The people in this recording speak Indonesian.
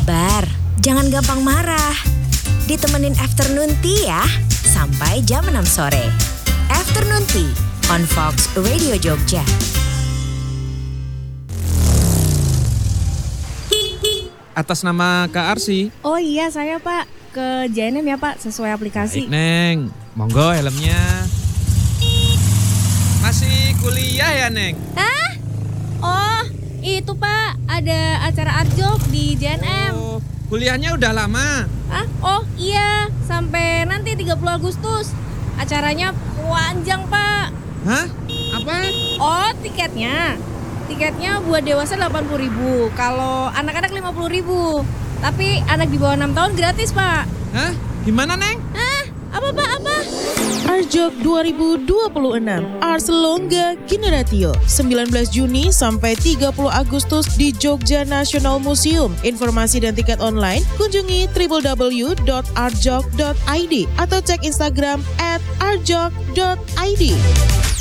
sabar, jangan gampang marah. Ditemenin afternoon tea ya, sampai jam 6 sore. Afternoon tea on Fox Radio Jogja. Atas nama Kak Arsi. Oh iya saya Pak, ke JNM ya Pak, sesuai aplikasi. Baik Neng, monggo helmnya. Masih kuliah ya Neng? Hah? Oh itu Pak, ada acara art job di JNM. Oh, kuliahnya udah lama? Hah? Oh iya, sampai nanti 30 Agustus. Acaranya panjang Pak. Hah? Apa? Oh tiketnya buat dewasa 80.000, kalau anak-anak 50.000. Tapi anak di bawah 6 tahun gratis Pak. Hah? Gimana Neng? Hah? Apa Pak? Apa? Arjok 2026 Ars Longga Generatio 19 Juni sampai 30 Agustus di Jogja National Museum. Informasi dan tiket online kunjungi www.arjok.id atau cek Instagram @arjok.id.